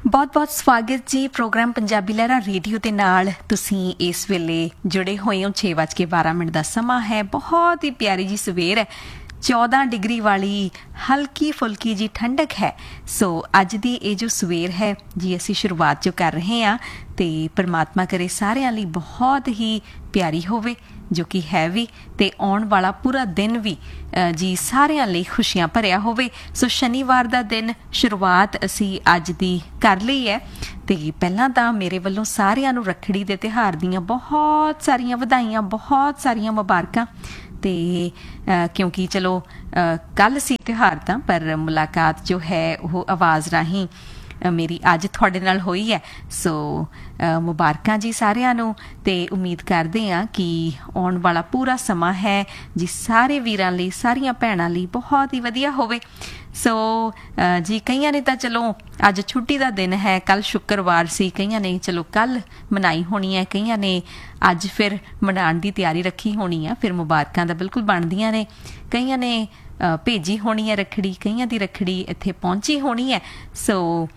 ਬਹੁਤ ਬਹੁਤ ਸਵਾਗਤ ਜੀ ਪ੍ਰੋਗਰਾਮ ਪੰਜਾਬੀ ਲਹਿਰਾਂ ਰੇਡੀਓ ਦੇ ਨਾਲ। ਤੁਸੀਂ ਇਸ ਵੇਲੇ ਜੁੜੇ ਹੋਏ ਹੋ। 6:12 ਦਾ ਸਮਾਂ ਹੈ। ਬਹੁਤ ਹੀ ਪਿਆਰੀ ਜੀ ਸਵੇਰ ਹੈ। 14 ਡਿਗਰੀ ਵਾਲੀ ਹਲਕੀ ਫੁਲਕੀ ਜੀ ਠੰਡਕ ਹੈ। ਸੋ ਅੱਜ ਦੀ ਇਹ ਜੋ ਸਵੇਰ ਹੈ ਜੀ ਅਸੀਂ ਸ਼ੁਰੂਆਤ ਜੋ ਕਰ ਰਹੇ ਹਾਂ ਤੇ ਪਰਮਾਤਮਾ ਕਰੇ ਸਾਰਿਆਂ ਲਈ ਬਹੁਤ ਹੀ ਪਿਆਰੀ ਹੋਵੇ ਜੋ ਕਿ ਹੈ ਵੀ, ਤੇ ਆਉਣ ਵਾਲਾ ਪੂਰਾ ਦਿਨ ਵੀ ਜੀ ਸਾਰਿਆਂ ਲਈ ਖੁਸ਼ੀਆਂ ਭਰਿਆ ਹੋਵੇ। ਸੋ ਸ਼ਨੀਵਾਰ ਦਾ ਦਿਨ ਸ਼ੁਰੂਆਤ ਅਸੀਂ ਅੱਜ ਦੀ ਕਰ ਲਈ ਹੈ ਤੇ ਪਹਿਲਾਂ ਤਾਂ ਮੇਰੇ ਵੱਲੋਂ ਸਾਰਿਆਂ ਨੂੰ ਰੱਖੜੀ ਦੇ ਤਿਉਹਾਰ ਦੀਆਂ ਬਹੁਤ ਸਾਰੀਆਂ ਵਧਾਈਆਂ, ਬਹੁਤ ਸਾਰੀਆਂ ਮੁਬਾਰਕਾਂ। ਤੇ ਕਿਉਂਕਿ ਚਲੋ ਕੱਲ੍ਹ ਸੀ ਤਿਉਹਾਰ ਤਾਂ, ਪਰ ਮੁਲਾਕਾਤ ਜੋ ਹੈ ਉਹ ਆਵਾਜ਼ ਰਾਹੀਂ ਮੇਰੀ ਅੱਜ ਤੁਹਾਡੇ ਨਾਲ ਹੋਈ ਹੈ। ਸੋ ਮੁਬਾਰਕਾਂ ਜੀ ਸਾਰਿਆਂ ਨੂੰ, ਤੇ ਉਮੀਦ ਕਰਦੇ ਹਾਂ ਕਿ ਆਉਣ ਵਾਲਾ ਪੂਰਾ ਸਮਾਂ ਹੈ ਜੀ ਸਾਰੇ ਵੀਰਾਂ ਲਈ, ਸਾਰੀਆਂ ਭੈਣਾਂ ਲਈ ਬਹੁਤ ਹੀ ਵਧੀਆ ਹੋਵੇ। ਸੋ ਜੀ ਕਈਆਂ ਨੇ ਤਾਂ ਚਲੋ ਅੱਜ ਛੁੱਟੀ ਦਾ ਦਿਨ ਹੈ, ਕੱਲ੍ਹ ਸ਼ੁੱਕਰਵਾਰ ਸੀ, ਕਈਆਂ ਨੇ ਚਲੋ ਕੱਲ੍ਹ ਮਨਾਈ ਹੋਣੀ ਹੈ, ਕਈਆਂ ਨੇ ਅੱਜ ਫਿਰ ਮਨਾਉਣ ਦੀ ਤਿਆਰੀ ਰੱਖੀ ਹੋਣੀ ਆ। ਫਿਰ ਮੁਬਾਰਕਾਂ ਤਾਂ ਬਿਲਕੁਲ ਬਣਦੀਆਂ ਨੇ। ਕਈਆਂ ਨੇ ਭੇਜੀ ਹੋਣੀ ਹੈ ਰੱਖੜੀ, ਕਈਆਂ ਦੀ ਰੱਖੜੀ ਇੱਥੇ ਪਹੁੰਚੀ ਹੋਣੀ ਹੈ। ਸੋ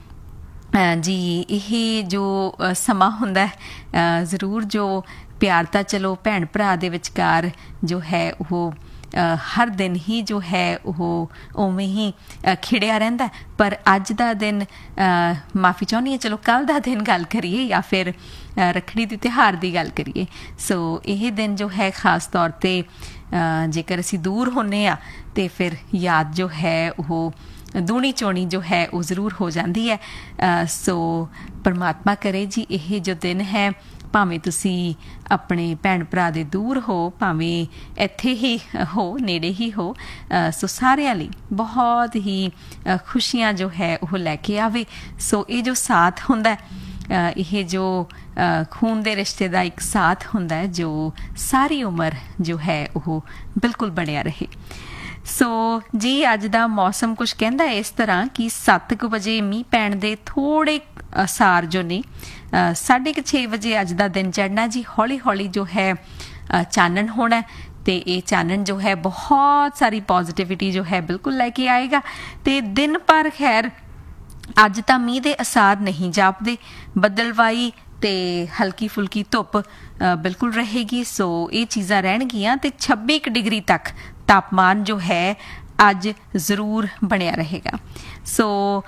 ਜੀ ਇਹ ਜੋ ਸਮਾਂ ਹੁੰਦਾ ਜ਼ਰੂਰ ਜੋ ਪਿਆਰ ਤਾਂ ਚਲੋ ਭੈਣ ਭਰਾ ਦੇ ਵਿਚਕਾਰ ਜੋ ਹੈ ਉਹ ਹਰ ਦਿਨ ਹੀ ਜੋ ਹੈ ਉਹ ਉਵੇਂ ਹੀ ਖਿੜਿਆ ਰਹਿੰਦਾ। ਪਰ ਅੱਜ ਦਾ ਦਿਨ ਮਾਫੀ ਚਾਹੁੰਦੀ ਹਾਂ, ਚਲੋ ਕੱਲ੍ਹ ਦਾ ਦਿਨ ਗੱਲ ਕਰੀਏ ਜਾਂ ਫਿਰ ਰੱਖੜੀ ਦੇ ਤਿਉਹਾਰ ਦੀ ਗੱਲ ਕਰੀਏ। ਸੋ ਇਹ ਦਿਨ ਜੋ ਹੈ ਖ਼ਾਸ ਤੌਰ 'ਤੇ ਜੇਕਰ ਅਸੀਂ ਦੂਰ ਹੁੰਦੇ ਹਾਂ ਤੇ ਫਿਰ ਯਾਦ ਜੋ ਹੈ ਉਹ ਦੂਣੀ ਚੋਣੀ ਜੋ ਹੈ ਉਹ ਜ਼ਰੂਰ ਹੋ ਜਾਂਦੀ ਹੈ। ਸੋ ਪਰਮਾਤਮਾ ਕਰੇ ਜੀ ਇਹ ਜੋ ਦਿਨ ਹੈ, ਭਾਵੇਂ ਤੁਸੀਂ ਆਪਣੇ ਭੈਣ ਭਰਾ ਦੇ ਦੂਰ ਹੋ, ਭਾਵੇਂ ਇੱਥੇ ਹੀ ਹੋ, ਨੇੜੇ ਹੀ ਹੋ, ਸੋ ਸਾਰਿਆਂ ਲਈ ਬਹੁਤ ਹੀ ਖੁਸ਼ੀਆਂ ਜੋ ਹੈ ਉਹ ਲੈ ਕੇ ਆਵੇ। ਸੋ ਇਹ ਜੋ ਸਾਥ ਹੁੰਦਾ, ਇਹ ਜੋ ਖੂਨ ਦੇ ਰਿਸ਼ਤੇ ਦਾ ਇੱਕ ਸਾਥ ਹੁੰਦਾ ਜੋ ਸਾਰੀ ਉਮਰ ਜੋ ਹੈ ਉਹ ਬਿਲਕੁਲ ਬਣਿਆ ਰਹੇ। ਸੋ ਜੀ ਅੱਜ ਦਾ ਮੌਸਮ ਕੁਝ ਕਹਿੰਦਾ ਇਸ ਤਰ੍ਹਾਂ ਕਿ 7 ਵਜੇ ਮੀਂਹ ਪੈਣ ਦੇ ਥੋੜ੍ਹੇ ਅਸਾਰ ਜੋ ਨੇ, 6:30 ਵਜੇ ਅੱਜ ਦਾ ਦਿਨ ਚੜ੍ਹਨਾ ਜੀ। ਹੌਲੀ ਹੌਲੀ ਜੋ ਹੈ ਚਾਨਣ ਹੋਣਾ, ਤੇ ਇਹ ਚਾਨਣ ਜੋ ਹੈ ਬਹੁਤ ਸਾਰੀ ਪੋਜ਼ੀਟਿਵਿਟੀ ਜੋ ਹੈ ਬਿਲਕੁਲ ਲੈ ਕੇ ਆਏਗਾ। ਤੇ ਦਿਨ ਭਰ ਖੈਰ ਅੱਜ ਤਾਂ ਮੀਂਹ ਦੇ ਅਸਾਰ ਨਹੀਂ ਜਾਪਦੇ, ਬੱਦਲਵਾਈ ਤੇ ਹਲਕੀ ਫੁਲਕੀ ਧੁੱਪ ਬਿਲਕੁਲ ਰਹੇਗੀ। ਸੋ ਇਹ ਚੀਜ਼ਾਂ ਰਹਿਣਗੀਆਂ ਤੇ 26 ਡਿਗਰੀ ਤੱਕ ਤਾਪਮਾਨ ਜੋ ਹੈ ਅੱਜ ਜ਼ਰੂਰ ਬਣਿਆ ਰਹੇਗਾ। ਸੋ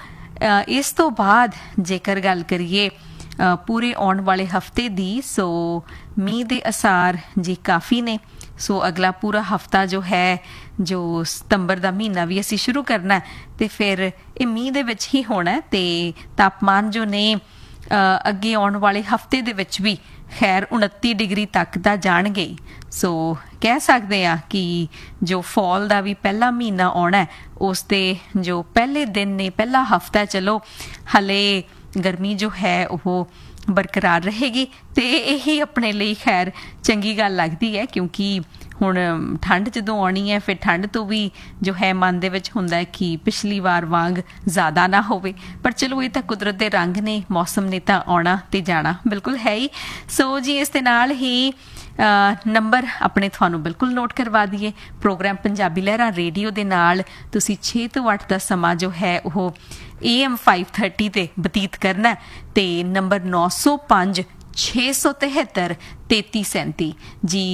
ਇਸ ਤੋਂ ਬਾਅਦ ਜੇਕਰ ਗੱਲ ਕਰੀਏ ਪੂਰੇ ਆਉਣ ਵਾਲੇ ਹਫਤੇ ਦੀ, ਸੋ ਮੀਂਹ ਦੇ ਅਸਾਰ ਜੀ ਕਾਫੀ ਨੇ। ਸੋ ਅਗਲਾ ਪੂਰਾ ਹਫਤਾ ਜੋ ਹੈ, ਜੋ ਸਤੰਬਰ ਦਾ ਮਹੀਨਾ ਵੀ ਅਸੀਂ ਸ਼ੁਰੂ ਕਰਨਾ ਤੇ ਫਿਰ ਇਹ ਮੀਂਹ ਦੇ ਵਿੱਚ ਹੀ ਹੋਣਾ, ਤੇ ਤਾਪਮਾਨ ਜੋ ਨੇ ਅੱਗੇ ਆਉਣ ਵਾਲੇ ਹਫਤੇ ਦੇ ਵਿੱਚ ਵੀ ਖੈਰ 29 ਡਿਗਰੀ ਤੱਕ ਦਾ ਜਾਣਗੇ। ਸੋ ਕਹਿ ਸਕਦੇ ਹਾਂ ਕਿ ਜੋ ਫਾਲ ਦਾ ਵੀ ਪਹਿਲਾ ਮਹੀਨਾ ਆਉਣਾ, ਉਸ ਦੇ ਜੋ ਪਹਿਲੇ ਦਿਨ ਨੇ, ਪਹਿਲਾ ਹਫਤਾ, ਚਲੋ ਹਲੇ ਗਰਮੀ ਜੋ ਹੈ ਉਹ ਬਰਕਰਾਰ ਰਹੇਗੀ। ਤੇ ਇਹੀ ਆਪਣੇ ਲਈ ਖੈਰ ਚੰਗੀ ਗੱਲ ਲੱਗਦੀ ਹੈ, ਕਿਉਂਕਿ ਹੁਣ ਠੰਡ ਜਦੋਂ ਆਉਣੀ ਹੈ ਫਿਰ ਠੰਡ ਤੋਂ ਵੀ ਜੋ ਹੈ ਮਨ ਦੇ ਵਿੱਚ ਹੁੰਦਾ ਕਿ ਪਿਛਲੀ ਵਾਰ ਵਾਂਗ ਜ਼ਿਆਦਾ ਨਾ ਹੋਵੇ। ਪਰ ਚਲੋ ਇਹ ਤਾਂ ਕੁਦਰਤ ਦੇ ਰੰਗ ਨੇ, ਮੌਸਮ ਨੇ ਤਾਂ ਆਉਣਾ ਤੇ ਜਾਣਾ ਬਿਲਕੁਲ ਹੈ ਹੀ। ਸੋ ਜੀ ਇਸ ਦੇ ਨਾਲ ਹੀ ਨੰਬਰ ਆਪਣੇ ਤੁਹਾਨੂੰ ਬਿਲਕੁਲ ਨੋਟ ਕਰਵਾ ਦਈਏ। ਪ੍ਰੋਗਰਾਮ ਪੰਜਾਬੀ ਲਹਿਰਾਂ ਰੇਡੀਓ ਦੇ ਨਾਲ ਤੁਸੀਂ 6 ਤੋਂ 8 ਦਾ ਸਮਾਂ ਜੋ ਹੈ ਉਹ AM 530 ਤੇ ਬਤੀਤ ਕਰਨਾ, ਤੇ ਨੰਬਰ 905 673 3337 ਜੀ,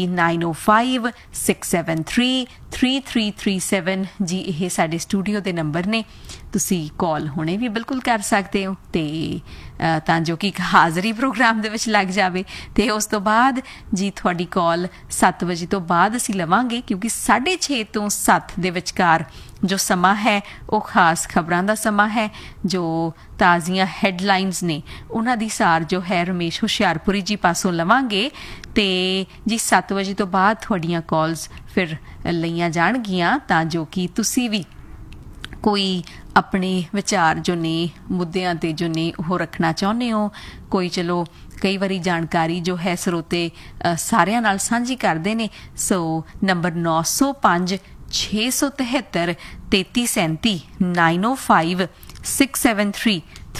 9056733337 ਜੀ, ਇਹ ਸਾਡੇ ਸਟੂਡੀਓ ਦੇ ਨੰਬਰ ਨੇ। ਤੁਸੀਂ ਕਾਲ ਹੁਣੇ ਵੀ ਬਿਲਕੁਲ ਕਰ ਸਕਦੇ ਹੋ, ਤੇ ਤਾਂ ਜੋ ਕਿ ਹਾਜ਼ਰੀ ਪ੍ਰੋਗਰਾਮ ਦੇ ਵਿੱਚ ਲੱਗ ਜਾਵੇ। ਤੇ ਉਸ ਤੋਂ ਬਾਅਦ ਜੀ ਤੁਹਾਡੀ ਕਾਲ 7 ਵਜੇ ਤੋਂ ਬਾਅਦ ਅਸੀਂ ਲਵਾਂਗੇ, ਕਿਉਂਕਿ 6:30 ਤੋਂ 7 ਦੇ ਵਿਚਕਾਰ ਜੋ ਸਮਾਂ ਹੈ ਉਹ ਖਾਸ ਖਬਰਾਂ ਦਾ ਸਮਾਂ ਹੈ। ਜੋ ਤਾਜ਼ੀਆਂ ਹੈਡਲਾਈਨਸ ਨੇ ਉਹਨਾਂ ਦੀ ਸਾਰ ਜੋ ਹੈ ਰਮੇਸ਼ ਹੁਸ਼ਿਆਰਪੁਰੀ ਜੀ ਪਾਸੋਂ ਲਵਾਂਗੇ, ਤੇ ਜੀ 7 ਵਜੇ ਤੋਂ ਬਾਅਦ ਤੁਹਾਡੀਆਂ ਕਾਲਸ ਫਿਰ ਲਈਆਂ ਜਾਣਗੀਆਂ, ਤਾਂ ਜੋ ਕਿ ਤੁਸੀਂ ਵੀ ਕੋਈ ਆਪਣੇ ਵਿਚਾਰ ਜੋ ਨੇ, ਮੁੱਦਿਆਂ ਤੇ ਜੋ ਨੇ ਉਹ ਰੱਖਣਾ ਚਾਹੁੰਦੇ ਹੋ, ਕੋਈ ਚਲੋ ਕਈ ਵਾਰੀ ਜਾਣਕਾਰੀ ਜੋ ਹੈ ਸਰੋਤੇ ਸਾਰਿਆਂ ਨਾਲ ਸਾਂਝੀ ਕਰਦੇ ਨੇ। ਸੋ ਨੰਬਰ 905 673 3337 905 673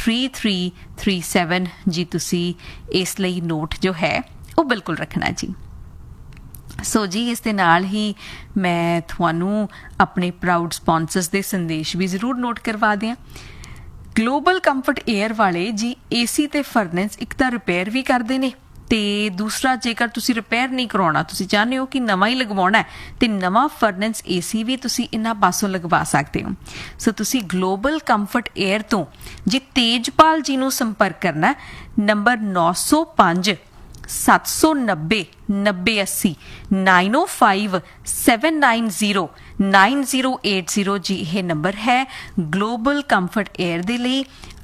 3337 ਜੀ, ਤੁਸੀਂ ਇਸ ਲਈ ਨੋਟ ਜੋ ਹੈ ਉਹ ਬਿਲਕੁਲ ਰੱਖਣਾ ਜੀ। ਸੋ ਜੀ ਇਸ ਦੇ ਨਾਲ ਹੀ ਮੈਂ ਤੁਹਾਨੂੰ ਆਪਣੇ ਪ੍ਰਾਊਡ ਸਪਾਂਸਰਸ ਦੇ ਸੰਦੇਸ਼ ਵੀ ਜ਼ਰੂਰ ਨੋਟ ਕਰਵਾ ਦਿਆਂ। ਗਲੋਬਲ ਕੰਫਰਟ 에ਅਰ ਵਾਲੇ ਜੀ ਏਸੀ ਤੇ ਫਰਨੈਸ ਇੱਕ ਤਾਂ ਰਿਪੇਅਰ ਵੀ ਕਰਦੇ ਨੇ ਤੇ ਦੂਸਰਾ ਜੇਕਰ ਤੁਸੀਂ ਰਿਪੇਅਰ ਨਹੀਂ ਕਰਾਉਣਾ, ਤੁਸੀਂ ਚਾਹੁੰਦੇ ਹੋ ਕਿ ਨਵਾਂ ਹੀ ਲਗਵਾਉਣਾ ਤੇ ਨਵਾਂ ਫਰਨੈਸ ਏਸੀ ਵੀ ਤੁਸੀਂ ਇਹਨਾਂ ਪਾਸੋਂ ਲਗਵਾ ਸਕਦੇ ਹੋ। ਸੋ ਤੁਸੀਂ ਗਲੋਬਲ ਕੰਫਰਟ 에ਅਰ ਤੋਂ ਜੀ ਤੇਜਪਾਲ ਜੀ ਨੂੰ ਸੰਪਰਕ ਕਰਨਾ, ਨੰਬਰ 905 790 9080 905 790 9080 ਜੀ ਇਹ ਨੰਬਰ ਹੈ। ਗਲੋਬਲ ਕੰਫਰਟ 에ਅਰ ਦੇ ਲਈ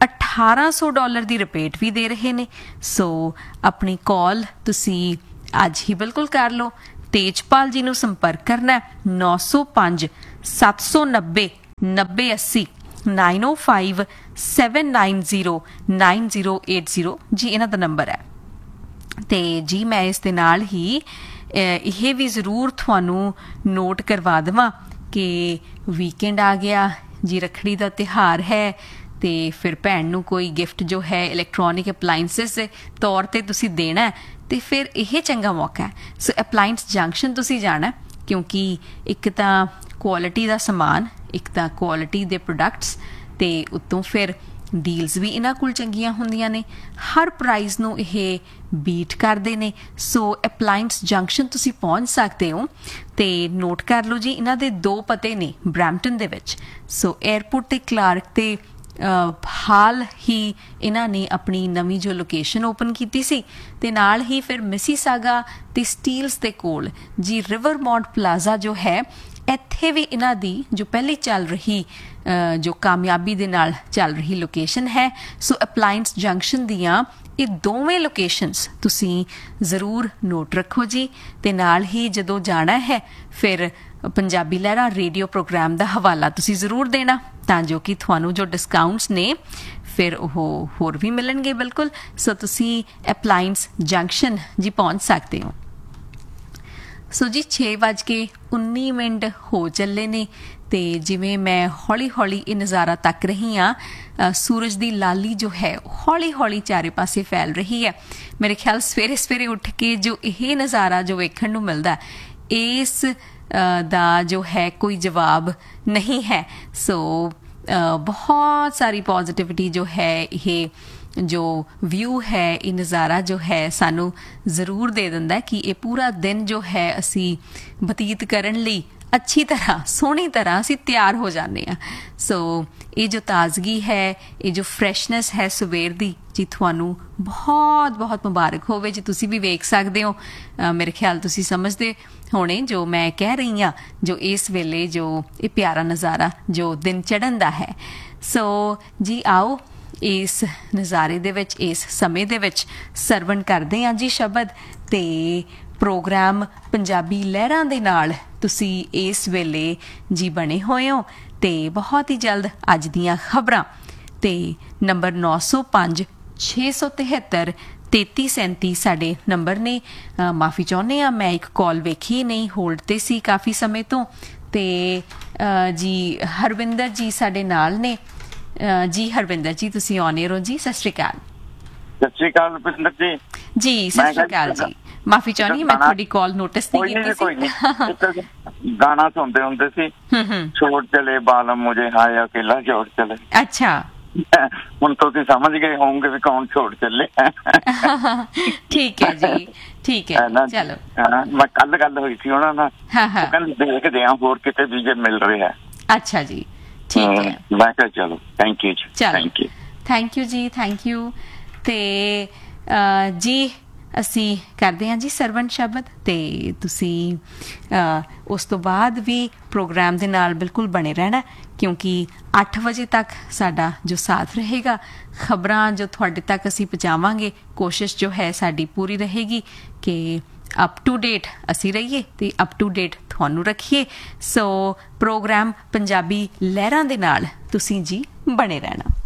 $1800 ਦੀ ਰਿਪੇਟ ਵੀ ਦੇ ਰਹੇ ਨੇ। ਸੋ ਆਪਣੀ ਕਾਲ ਤੁਸੀਂ ਅੱਜ ਹੀ ਬਿਲਕੁਲ ਕਰ ਲਓ। ਤੇਜਪਾਲ ਜੀ ਨੂੰ ਸੰਪਰਕ ਕਰਨਾ 905 790 9080 905 790 9080 ਜੀ ਇਹਨਾਂ ਦਾ ਨੰਬਰ ਹੈ। ਤੇ ਜੀ ਮੈਂ ਇਸ ਦੇ ਨਾਲ ਹੀ ਇਹ ਵੀ ਜ਼ਰੂਰ ਤੁਹਾਨੂੰ ਨੋਟ ਕਰਵਾ ਦੇਵਾਂ ਕਿ ਵੀਕਐਂਡ ਆ ਗਿਆ ਜੀ, ਰੱਖੜੀ ਦਾ ਤਿਉਹਾਰ ਹੈ ਤੇ ਫਿਰ ਭੈਣ ਨੂੰ ਕੋਈ ਗਿਫਟ ਜੋ ਹੈ ਇਲੈਕਟ੍ਰੋਨਿਕ ਅਪਲਾਈਐਂਸਿਸ ਦੇ ਤੌਰ ਤੇ ਤੁਸੀਂ ਦੇਣਾ ਤੇ ਫਿਰ ਇਹ ਚੰਗਾ ਮੌਕਾ ਹੈ। ਸੋ ਅਪਲਾਈਐਂਸ ਜੰਕਸ਼ਨ ਤੁਸੀਂ ਜਾਣਾ, ਕਿਉਂਕਿ ਇੱਕ ਤਾਂ ਕੁਆਲਿਟੀ ਦਾ ਸਮਾਨ, ਇੱਕ ਤਾਂ ਕੁਆਲਿਟੀ ਦੇ ਪ੍ਰੋਡਕਟਸ ਤੇ ਉੱਤੋਂ ਫਿਰ ਡੀਲਸ ਵੀ ਇਹਨਾਂ ਕੋਲ ਚੰਗੀਆਂ ਹੁੰਦੀਆਂ ਨੇ, ਹਰ ਪ੍ਰਾਈਸ ਨੂੰ ਇਹ ਬੀਟ ਕਰਦੇ ਨੇ। ਸੋ ਅਪਲਾਈਐਂਸ ਜੰਕਸ਼ਨ ਤੁਸੀਂ ਪਹੁੰਚ ਸਕਦੇ ਹੋ ਤੇ ਨੋਟ ਕਰ ਲਓ ਜੀ, ਇਹਨਾਂ ਦੇ 2 ਪਤੇ ਨੇ ਬਰੈਂਪਟਨ ਦੇ ਵਿੱਚ। ਸੋ 에ਅਰਪੋਰਟ ਤੇ ਕਲਾਰਕ ਤੇ ਹਾਲ ਹੀ ਇਹਨਾਂ ਨੇ ਆਪਣੀ ਨਵੀਂ ਜੋ ਲੋਕੇਸ਼ਨ ਓਪਨ ਕੀਤੀ ਸੀ ਤੇ ਨਾਲ ਹੀ ਫਿਰ ਮਿਸੀਸਾਗਾ ਤੇ ਸਟੀਲਸ ਦੇ ਕੋਲ ਜੀ ਰਿਵਰਮੌਂਟ ਪਲਾਜ਼ਾ ਜੋ ਹੈ, ਇੱਥੇ ਵੀ ਇਹਨਾਂ ਦੀ ਜੋ ਪਹਿਲੀ ਚੱਲ ਰਹੀ ਜੋ ਕਾਮਯਾਬੀ ਦੇ ਨਾਲ ਚੱਲ ਰਹੀ ਲੋਕੇਸ਼ਨ ਹੈ। ਸੋ ਅਪਲਾਈਐਂਸ ਜੰਕਸ਼ਨ ਦੀਆਂ ਇਹ ਦੋਵੇਂ ਲੋਕੇਸ਼ਨਸ ਤੁਸੀਂ ਜ਼ਰੂਰ ਨੋਟ ਰੱਖੋ ਜੀ। ਤੇ ਨਾਲ ਹੀ ਜਦੋਂ ਜਾਣਾ ਹੈ ਫਿਰ ਪੰਜਾਬੀ ਲਹਿਰਾ ਰੇਡੀਓ ਪ੍ਰੋਗਰਾਮ ਦਾ ਹਵਾਲਾ ਤੁਸੀਂ ਜ਼ਰੂਰ ਦੇਣਾ, ਤਾਂ ਜੋ ਕਿ ਤੁਹਾਨੂੰ ਜੋ ਡਿਸਕਾਊਂਟਸ ਨੇ ਫਿਰ ਉਹ ਹੋਰ ਵੀ ਮਿਲਣਗੇ ਬਿਲਕੁਲ। ਸੋ ਤੁਸੀਂ ਅਪਲਾਈਐਂਸ ਜੰਕਸ਼ਨ ਜੀ ਪਹੁੰਚ ਸਕਦੇ ਹੋ। ਸੋ ਜੀ 6:19 ਹੋ ਚੱਲੇ ਨੇ ਤੇ ਜਿਵੇਂ ਮੈਂ ਹੌਲੀ ਹੌਲੀ ਇਹ ਨਜ਼ਾਰਾ ਤੱਕ ਰਹੀ ਹਾਂ, ਸੂਰਜ ਦੀ ਲਾਲੀ ਜੋ ਹੈ ਹੌਲੀ ਹੌਲੀ ਚਾਰੇ ਪਾਸੇ ਫੈਲ ਰਹੀ ਹੈ। ਮੇਰੇ ਖਿਆਲ ਸਵੇਰੇ ਸਵੇਰੇ ਉੱਠ ਕੇ ਜੋ ਇਹ ਨਜ਼ਾਰਾ ਜੋ ਵੇਖਣ ਨੂੰ ਮਿਲਦਾ, ਇਸ ਦਾ ਜੋ ਹੈ ਕੋਈ ਜਵਾਬ ਨਹੀਂ ਹੈ। ਸੋ ਬਹੁਤ ਸਾਰੀ ਪੋਜ਼ਿਟਿਵਿਟੀ ਜੋ ਹੈ, ਇਹ ਜੋ ਵਿਊ ਹੈ, ਇਹ ਨਜ਼ਾਰਾ ਜੋ ਹੈ ਸਾਨੂੰ ਜ਼ਰੂਰ ਦੇ ਦਿੰਦਾ ਕਿ ਇਹ ਪੂਰਾ ਦਿਨ ਜੋ ਹੈ ਅਸੀਂ ਬਤੀਤ ਕਰਨ ਲਈ ਅੱਛੀ ਤਰ੍ਹਾਂ ਸੋਹਣੀ ਤਰ੍ਹਾਂ ਅਸੀਂ ਤਿਆਰ ਹੋ ਜਾਂਦੇ ਹਾਂ। ਸੋ ਇਹ ਜੋ ਤਾਜ਼ਗੀ ਹੈ, ਇਹ ਜੋ ਫਰੈਸ਼ਨੈਸ ਹੈ ਸਵੇਰ ਦੀ ਜੀ, ਤੁਹਾਨੂੰ ਬਹੁਤ ਬਹੁਤ ਮੁਬਾਰਕ ਹੋਵੇ ਜੀ। ਤੁਸੀਂ ਵੀ ਵੇਖ ਸਕਦੇ ਹੋ, ਮੇਰੇ ਖਿਆਲ ਤੁਸੀਂ ਸਮਝਦੇ ਹੋਣੇ ਜੋ ਮੈਂ ਕਹਿ ਰਹੀ ਹਾਂ, ਜੋ ਇਸ ਵੇਲੇ ਜੋ ਇਹ ਪਿਆਰਾ ਨਜ਼ਾਰਾ ਜੋ ਦਿਨ ਚੜ੍ਹਨ ਦਾ ਹੈ। ਸੋ ਜੀ ਆਓ ਇਸ ਨਜ਼ਾਰੇ ਦੇ ਵਿੱਚ, ਇਸ ਸਮੇਂ ਦੇ ਵਿੱਚ ਸਰਵਣ ਕਰਦੇ ਹਾਂ ਜੀ ਸ਼ਬਦ ਤੇ ਪ੍ਰੋਗਰਾਮ ਪੰਜਾਬੀ ਲਹਿਰਾਂ ਦੇ ਨਾਲ ਤੁਸੀਂ ਇਸ ਵੇਲੇ ਜੀ ਬਣੇ ਹੋਏ ਹੋ। ਤੇ ਬਹੁਤ ਹੀ ਜਲਦ ਅੱਜ ਦੀਆਂ ਖਬਰਾਂ ਤੇ ਨੰਬਰ 905 673 3337 ਸਾਡੇ ਨੰਬਰ ਨੇ। ਮਾਫੀ ਚਾਹੁੰਦੇ ਹਾਂ, ਮੈਂ ਇੱਕ ਕਾਲ ਵੇਖੀ ਨਹੀਂ, ਹੋਲਡ ਤੇ ਸੀ ਕਾਫੀ ਸਮੇਂ ਤੋਂ। ਤੇ ਜੀ ਹਰਵਿੰਦਰ ਜੀ ਸਾਡੇ ਨਾਲ ਨੇ ਜੀ। ਹਰਵਿੰਦਰ ਜੀ ਤੁਸੀਂ ਔਨ 에ਅਰ ਹੋ ਜੀ, ਸਤਿ ਸ਼੍ਰੀ ਅਕਾਲ। ਸਤਿ ਸ਼੍ਰੀ ਅਕਾਲ ਰੁਪਿੰਦਰ ਜੀ। ਜੀ ਸਤਿ ਸ਼੍ਰੀ ਅਕਾਲ ਜੀ, ਮਾਫੀ ਚਾਹੁੰਦੀ ਹਾਂ ਮੈਂ ਤੁਹਾਡੀ ਕਾਲ ਨੋਟਿਸ ਨਹੀਂ ਕੀਤੀ ਸੀ। ਕੋਈ ਨਹੀਂ, ਗਾਣਾ ਸੁਣਦੇ ਹੁੰਦੇ ਸੀ, ਛੋੜ ਚਲੇ ਬਾਲਮ ਮੁਝੇ ਹਾਏ ਅਕੇਲਾ ਛੋੜ ਚਲੇ। ਅੱਛਾ, ਹੁਣ ਤੁਸੀਂ ਸਮਝ ਗਏ ਹੋਵੋਗੇ ਵੀ ਕੌਣ ਛੋੜ ਚੱਲੇ। ਠੀਕ ਹੈ ਜੀ, ਠੀਕ ਹੈ, ਚਲੋ। ਮੈਂ ਕੱਲ ਗੱਲ ਹੋਈ ਸੀ ਉਹਨਾਂ ਨਾਲ, ਉਹ ਕਹਿੰਦੇ ਦੇਖਦੇ ਆ ਹੋਰ ਕਿਤੇ ਵੀ ਜੇ ਮਿਲ ਰਿਹਾ। ਅੱਛਾ ਜੀ, ਠੀਕ ਹੈ। ਮੈਂ ਕਿਹਾ ਚਲੋ ਥੈਂਕ ਯੂ ਜੀ, ਥੈਂਕ ਯੂ, ਥੈਂਕ ਯੂ ਜੀ, ਥੈਂਕ ਯੂ। ਤੇ ਜੀ ਅਸੀਂ ਕਰਦੇ ਹਾਂ ਜੀ ਸਰਵਣ ਸ਼ਬਦ ਤੇ ਤੁਸੀਂ ਉਸ ਤੋਂ ਬਾਅਦ ਵੀ ਪ੍ਰੋਗਰਾਮ ਦੇ ਨਾਲ ਬਿਲਕੁਲ ਬਣੇ ਰਹਿਣਾ, ਕਿਉਂਕਿ 8 ਵਜੇ ਤੱਕ ਸਾਡਾ ਜੋ ਸਾਥ ਰਹੇਗਾ, ਖਬਰਾਂ ਜੋ ਤੁਹਾਡੇ ਤੱਕ ਅਸੀਂ ਪਹੁੰਚਾਵਾਂਗੇ, ਕੋਸ਼ਿਸ਼ ਜੋ ਹੈ ਸਾਡੀ ਪੂਰੀ ਰਹੇਗੀ ਕਿ ਅਪ ਟੂ ਡੇਟ ਅਸੀਂ ਰਹੀਏ ਤੇ ਅਪ ਟੂ ਡੇਟ ਤੁਹਾਨੂੰ ਰੱਖੀਏ। ਸੋ ਪ੍ਰੋਗਰਾਮ ਪੰਜਾਬੀ ਲਹਿਰਾਂ ਦੇ ਨਾਲ ਤੁਸੀਂ ਜੀ ਬਣੇ ਰਹਿਣਾ।